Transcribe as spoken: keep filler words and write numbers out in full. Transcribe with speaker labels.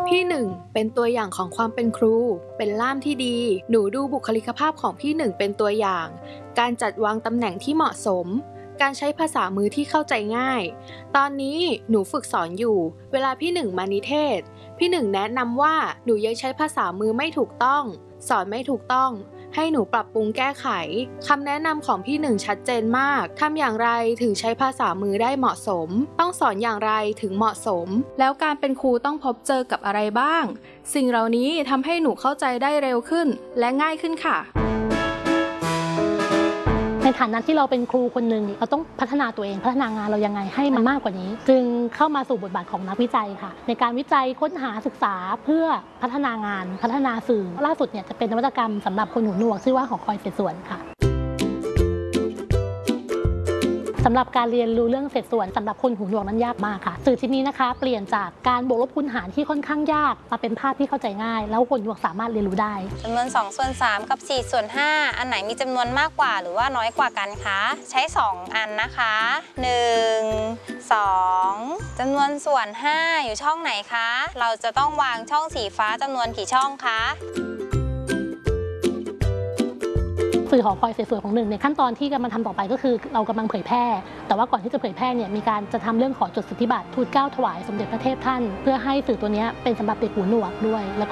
Speaker 1: พี่หนึ่งเป็นตัวอย่างของความเป็นครู เป็นล่ามที่ดี หนูดูบุคลิกภาพของพี่หนึ่งเป็นตัวอย่าง การจัดวางตำแหน่งที่เหมาะสม การใช้ภาษามือที่เข้าใจง่าย ตอนนี้หนูฝึกสอนอยู่ เวลาพี่หนึ่งมานิเทศ พี่หนึ่งแนะนำว่าหนูยังใช้ภาษามือไม่ถูกต้อง สอนไม่ถูกต้อง ให้หนูปรับปรุงแก้ไข คำแนะนำของพี่หนึ่งชัดเจนมาก ทำอย่างไรถึงใช้ภาษามือได้เหมาะสม ต้องสอนอย่างไรถึงเหมาะสม แล้วการเป็นครูต้องพบเจอกับอะไรบ้าง สิ่งเหล่านี้ทำให้หนูเข้าใจได้เร็วขึ้นและง่ายขึ้นค่ะ
Speaker 2: ในฐานะที่เราเป็นครูคนหนึ่งเราต้องพัฒนาตัวเองพัฒนางานเรายังไงให้มันมากกว่านี้จึงเข้ามาสู่บทบาทของนักวิจัยค่ะในการวิจัยค้นหาศึกษาเพื่อพัฒนางานพัฒนาสื่อล่าสุดเนี่ยจะเป็นนวัตกรรมสำหรับคนหูหนวกชื่อว่าหอคอยเศษส่วนค่ะสำหรับการเรียนรู้เรื่องเศษส่วนสำหรับคนหูหนวกนั้นยากมากค่ะสื่อชิ้นนี้นะคะเปลี่ยนจากการบวกลบคูณหารที่ค่อนข้างยากมาเป็นภาพที่เข้าใจง่ายแล้วคนหูหนวกสามารถเรียนรู้ได้
Speaker 3: จำนวนสองส่วนสามกับสี่ส่วนห้าอันไหนมีจำนวนมากกว่าหรือว่าน้อยกว่ากันคะใช้สองอันนะคะหนึ่ง สองจำนวนส่วนห้าอยู่ช่องไหนคะเราจะต้องวางช่องสีฟ้าจำนวนกี่ช่องคะ
Speaker 2: สื่อหอคอยเศษส่วนของหนึ่งในขั้นตอนที่กำลังทำต่อไปก็คือเรากำลังเผยแพร่แต่ว่าก่อนที่จะเผยแพร่เนี่ยมีการจะทำเรื่องขอจดสิทธิบัตรทูลเกล้าถวายสมเด็จพระเทพท่านเพื่อให้สื่อตัวนี้เป็นสำหรับเด็กหูหนวกด้วยแล้ว